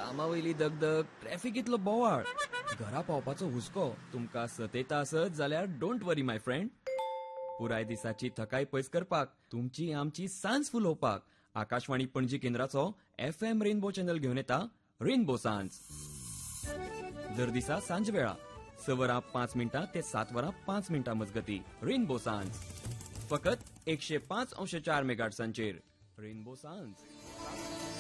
कामावयली दगदग, ट्रॅफिकीतलो बोवाळ, घरा पावपाचो हुस्को तुमकां सतयता आसत जाल्यार डोंट वरी माय फ्रेंड. पुराय दिसाची थकाय पयस करपाक, तुमची आमची सांज फुलोवपाक Akashvani Panaji केंद्राचो FM rainbow channel घेवन येता रेनबो सांज. दर दिसा सांज वेळा 6 वरां 5 मिनटां ते 7 वरां 5 मिनटां मजगती रेनबो सांज. फकत 105.4 मेगाहर्ट्झांचेर रेनबो सांज.